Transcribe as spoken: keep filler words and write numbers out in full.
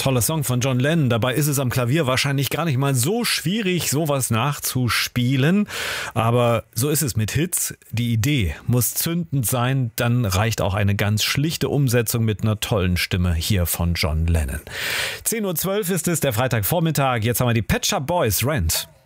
Toller Song von John Lennon. Dabei ist es am Klavier wahrscheinlich gar nicht mal so schwierig, sowas nachzuspielen. Aber so ist es mit Hits. Die Idee muss zündend sein. Dann reicht auch eine ganz schlichte Umsetzung mit einer tollen Stimme hier von John Lennon. zehn Uhr zwölf ist es, der Freitagvormittag. Jetzt haben wir die Pet Shop Boys, Rent.